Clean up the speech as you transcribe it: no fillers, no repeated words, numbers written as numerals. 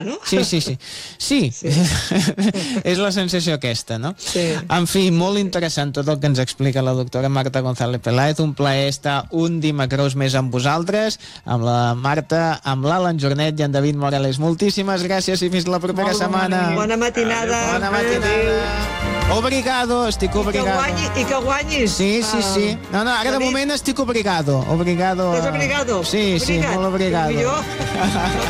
no? Sí. És la sensació aquesta, no? Sí. En fi, molt interessant tot el que ens explica la doctora Marta González Peláez. Un plaer estar un dimecres més amb vosaltres, amb la Marta, amb l'Alan Jornet i en David Morales. Moltíssimes gràcies i fins la propera setmana. Bona matinada. Bona matinada. Obrigado, estic obrigado. I que guanyis. Sí. No, ara de moment estic obrigado. Estàs obrigado? Sí, molt obrigado.